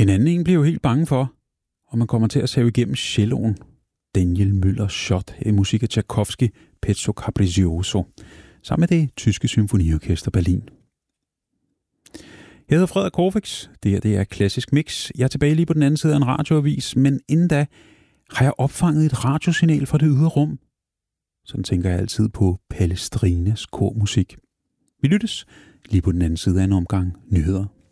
En anden en bliver jo helt bange for, og man kommer til at save igennem celloen. Daniel Müller Schott i musik af Tchaikovsky, Pezzo Capriccioso, sammen med det tyske symfoniorkester Berlin. Jeg hedder Frederik Korfix. Det her det er Klassisk Mix. Jeg er tilbage lige på den anden side af en radioavis, men inden da har jeg opfanget et radiosignal fra det ydre rum. Sådan tænker jeg altid på Palestrinas kormusik. Vi lyttes lige på den anden side af en omgang nyheder.